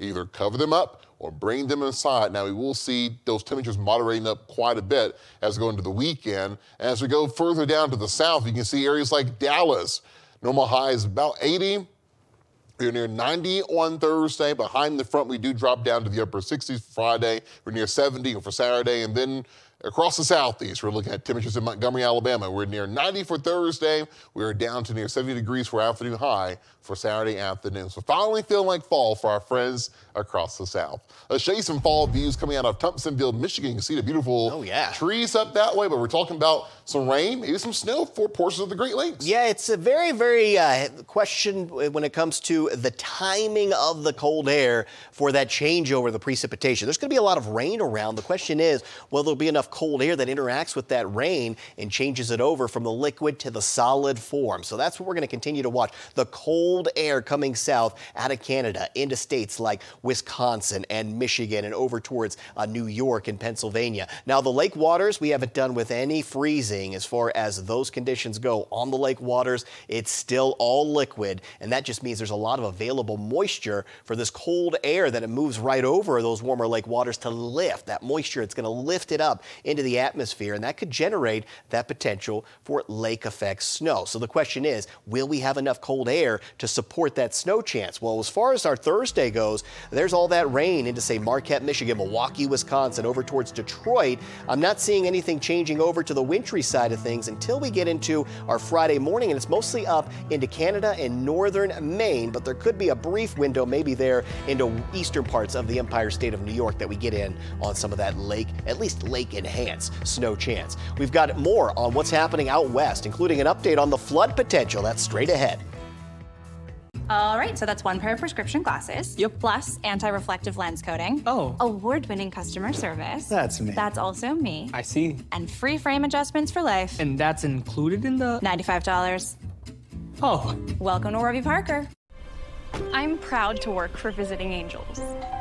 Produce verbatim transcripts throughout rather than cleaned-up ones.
either cover them up or bring them inside. Now, we will see those temperatures moderating up quite a bit as we go into the weekend. As we go further down to the south, you can see areas like Dallas. Normal high is about eighty. We're near ninety on Thursday. Behind the front, we do drop down to the upper sixties for Friday. We're near seventy for Saturday. And then across the southeast, we're looking at temperatures in Montgomery, Alabama. We're near ninety for Thursday. We're down to near seventy degrees for afternoon high for Saturday afternoon. So finally feeling like fall for our friends across the south. Let's show you some fall views coming out of Thompsonville, Michigan. You can see the beautiful oh, yeah. trees up that way, but we're talking about some rain, maybe some snow for portions of the Great Lakes. Yeah, it's a very, very uh, question when it comes to the timing of the cold air for that changeover, the precipitation. There's going to be a lot of rain around. The question is, will there be enough cold air that interacts with that rain and changes it over from the liquid to the solid form? So that's what we're going to continue to watch. The cold air coming south out of Canada into states like Wisconsin and Michigan and over towards uh, New York and Pennsylvania. Now, the lake waters, we haven't done with any freezing as far as those conditions go. On the lake waters, it's still all liquid, and that just means there's a lot of available moisture for this cold air that it moves right over those warmer lake waters to lift. That moisture, it's going to lift it up into the atmosphere, and that could generate that potential for lake effect snow. So the question is, will we have enough cold air to support that snow chance? Well, as far as our Thursday goes, there's all that rain into, say, Marquette, Michigan, Milwaukee, Wisconsin, over towards Detroit. I'm not seeing anything changing over to the wintry side of things until we get into our Friday morning, and it's mostly up into Canada and northern Maine, but there could be a brief window maybe there into eastern parts of the Empire State of New York that we get in on some of that lake, at least lake-enhanced snow chance. We've got more on what's happening out west, including an update on the flood potential. That's straight ahead. All right, so that's one pair of prescription glasses. Yep. Plus anti-reflective lens coating. Oh. Award-winning customer service. That's me. That's also me. I see. And free frame adjustments for life. And that's included in the... ninety-five dollars. Oh. Welcome to Warby Parker. I'm proud to work for Visiting Angels.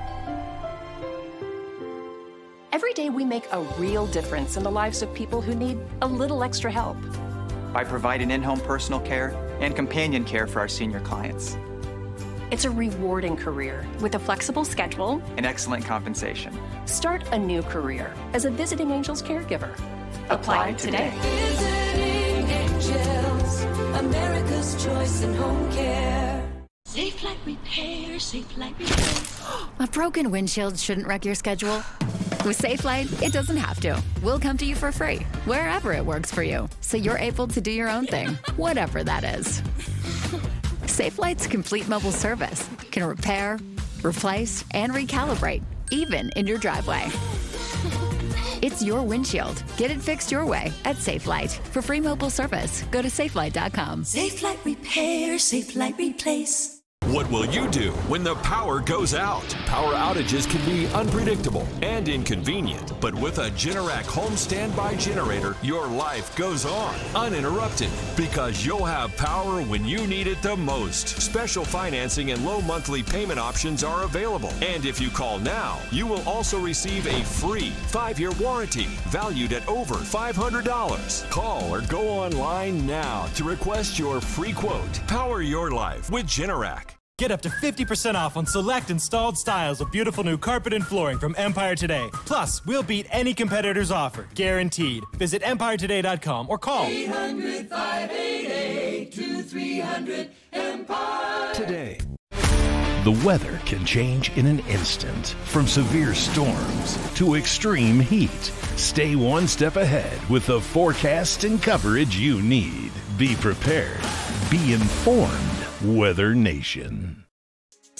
Every day we make a real difference in the lives of people who need a little extra help. By providing in-home personal care and companion care for our senior clients. It's a rewarding career with a flexible schedule and excellent compensation. Start a new career as a Visiting Angels caregiver. Apply, Apply today. today. Visiting Angels, America's choice in home care. Safe Light Repair, Safe Light Repair. A broken windshield shouldn't wreck your schedule. With Safelite, it doesn't have to. We'll come to you for free, wherever it works for you, so you're able to do your own thing, whatever that is. Safelite's complete mobile service can repair, replace, and recalibrate, even in your driveway. It's your windshield. Get it fixed your way at Safelite. For free mobile service, go to safelite dot com. Safe Light Repair, Safe Light Replace. What will you do when the power goes out? Power outages can be unpredictable and inconvenient, but with a Generac home standby generator, your life goes on uninterrupted because you'll have power when you need it the most. Special financing and low monthly payment options are available. And if you call now, you will also receive a free five-year warranty valued at over five hundred dollars. Call or go online now to request your free quote. Power your life with Generac. Get up to fifty percent off on select installed styles of beautiful new carpet and flooring from Empire Today. Plus, we'll beat any competitor's offer, guaranteed. Visit empire today dot com or call eight hundred, five eight eight, two three hundred, Empire. Today. The weather can change in an instant, from severe storms to extreme heat. Stay one step ahead with the forecast and coverage you need. Be prepared. Be informed. Weather Nation.